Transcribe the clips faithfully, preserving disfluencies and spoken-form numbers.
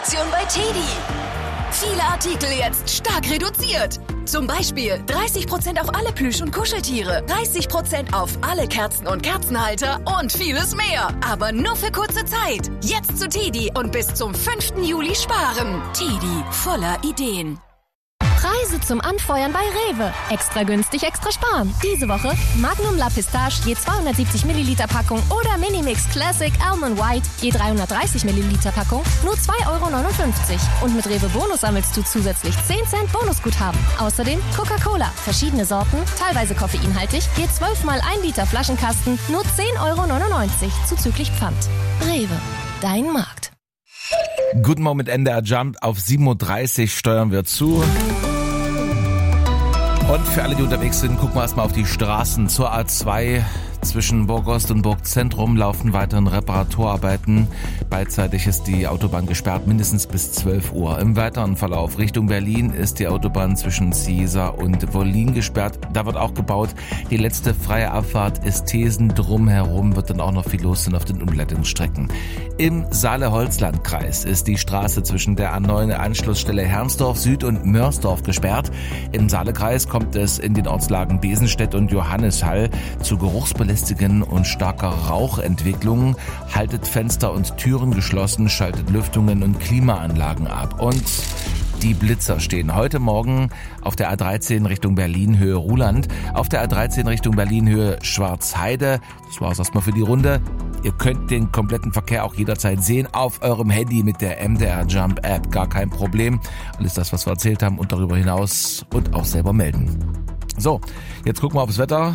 Aktion bei Teddy. Viele Artikel jetzt stark reduziert. Zum Beispiel dreißig Prozent auf alle Plüsch- und Kuscheltiere, dreißig Prozent auf alle Kerzen und Kerzenhalter und vieles mehr. Aber nur für kurze Zeit. Jetzt zu Teddy und bis zum fünften Juli sparen. Teddy, voller Ideen. Preise zum Anfeuern bei Rewe. Extra günstig, extra sparen. Diese Woche Magnum La Pistache je zweihundertsiebzig Milliliter Packung oder Minimix Classic Almond White je dreihundertdreißig Milliliter Packung nur zwei Euro neunundfünfzig. Und mit Rewe Bonus sammelst du zusätzlich zehn Cent Bonusguthaben. Außerdem Coca-Cola, verschiedene Sorten, teilweise koffeinhaltig, je zwölf mal ein Liter Flaschenkasten nur zehn Euro neunundneunzig zuzüglich Pfand. Rewe, dein Markt. Guten Morgen mit N D R Jump. Auf sieben Uhr dreißig steuern wir zu. Und für alle, die unterwegs sind, gucken wir erstmal auf die Straßen. Zur A zwei zwischen Burgost und Burgzentrum laufen weiteren Reparaturarbeiten. Beidseitig ist die Autobahn gesperrt, mindestens bis zwölf Uhr. Im weiteren Verlauf Richtung Berlin ist die Autobahn zwischen Ziesa und Wollin gesperrt. Da wird auch gebaut. Die letzte freie Abfahrt ist Thesen. Drumherum wird dann auch noch viel los sein auf den Umleitungsstrecken. Im Saale-Holzland-Kreis ist die Straße zwischen der A neun Anschlussstelle Hermsdorf Süd und Mörsdorf gesperrt. Im Saale-Kreis kommt es in den Ortslagen Besenstedt und Johannishall zu Geruchsbelästigungen und starker Rauchentwicklung. Haltet Fenster und Türen geschlossen, schaltet Lüftungen und Klimaanlagen ab. Und die Blitzer stehen heute Morgen auf der A dreizehn Richtung Berlin Höhe Ruhland, auf der A dreizehn Richtung Berlin Höhe Schwarzheide. Das war's erstmal für die Runde. Ihr könnt den kompletten Verkehr auch jederzeit sehen auf eurem Handy mit der M D R Jump App. Gar kein Problem. Alles das, was wir erzählt haben und darüber hinaus und auch selber melden. So, jetzt gucken wir aufs Wetter.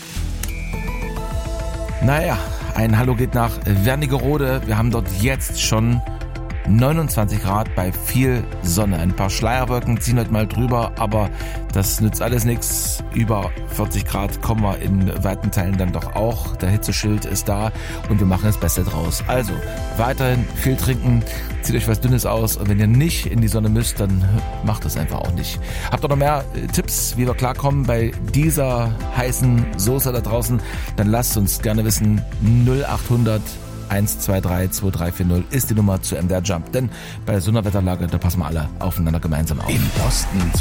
Naja, ein Hallo geht nach Wernigerode. Wir haben dort jetzt schon neunundzwanzig Grad bei viel Sonne. Ein paar Schleierwolken ziehen heute mal drüber, aber das nützt alles nichts. Über vierzig Grad kommen wir in weiten Teilen dann doch auch. Der Hitzeschild ist da und wir machen das Beste draus. Also weiterhin viel trinken, zieht euch was Dünnes aus und wenn ihr nicht in die Sonne müsst, dann macht das einfach auch nicht. Habt ihr noch mehr Tipps, wie wir klarkommen bei dieser heißen Soße da draußen? Dann lasst uns gerne wissen. null achthundert eins zwei drei zwei drei vier null ist die Nummer zu M D R Jump. Denn bei so einer Wetterlage, da passen wir alle aufeinander gemeinsam auf. Im Osten